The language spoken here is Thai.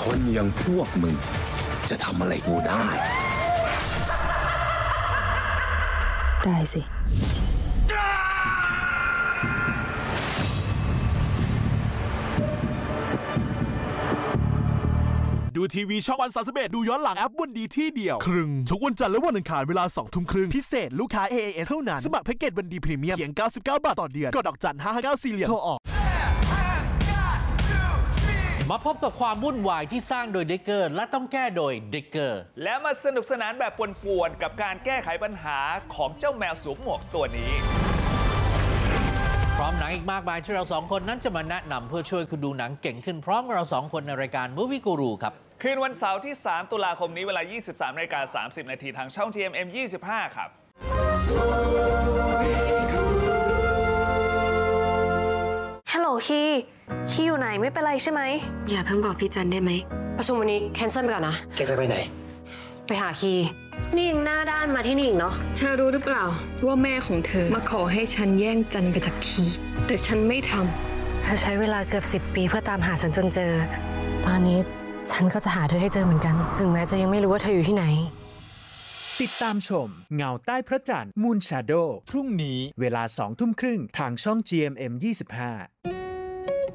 คนอย่างพวกมึงจะทำอะไรกูได้สิดูทีวีช่องวัน31ดูย้อนหลังแอปวันดีที่เดียวครึ่งทุกวันจันทร์และวันอังคารเวลา 20:30 พิเศษลูกค้า AAS เท่านั้นสมัครแพ็กเกจวันดีพรีเมียมเพียง99 บาทต่อเดือนกดดอกจัน559สี่เหลี่ยมโทรออกมาพบกับความวุ่นวายที่สร้างโดยเด็กเกอร์และต้องแก้โดยเด็กเกอร์และมาสนุกสนานแบบป่วนๆกับการแก้ไขปัญหาของเจ้าแมวสวมหมวกตัวนี้พร้อมหนังอีกมากมายที่เราสองคนนั้นจะมาแนะนำเพื่อช่วยคุณดูหนังเก่งขึ้นพร้อมเราสองคนในรายการ Movie Guru ครับคืนวันเสาร์ที่3 ตุลาคมนี้เวลา 23:30 นาทีทางช่อง GMM 25ครับฮัลโหลคีอยู่ไหนไม่เป็นไรใช่ไหมอย่าเพิ่งบอกพี่จันได้ไหมประชุมวันนี้แคนเซิลไปก่อนนะแกจะไปไหนไปหาคีนี่ยังหน้าด้านมาที่นี่อีกเนาะเธอรู้หรือเปล่าว่าแม่ของเธอมาขอให้ฉันแย่งจันไปจากคีแต่ฉันไม่ทำเธอใช้เวลาเกือบ10 ปีเพื่อตามหาฉันจนเจอตอนนี้ฉันก็จะหาเธอให้เจอเหมือนกันถึงแม้จะยังไม่รู้ว่าเธออยู่ที่ไหนติดตามชมเงาใต้พระจันทร์ Moon Shadow พรุ่งนี้เวลา 20:30 ทางช่อง GMM 25